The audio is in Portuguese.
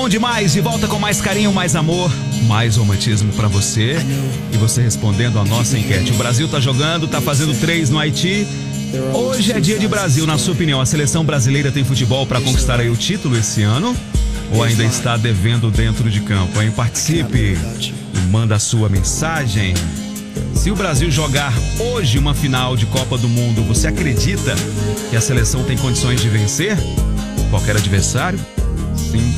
demais, de volta com mais carinho, mais amor, mais romantismo pra você. E você respondendo a nossa enquete. O Brasil tá jogando, tá fazendo 3 no Haiti. Hoje é dia de Brasil, na sua opinião, a seleção brasileira tem futebol pra conquistar aí o título esse ano? Ou ainda está devendo dentro de campo, hein? Participe e manda a sua mensagem. Se o Brasil jogar hoje uma final de Copa do Mundo, você acredita que a seleção tem condições de vencer qualquer adversário? Sim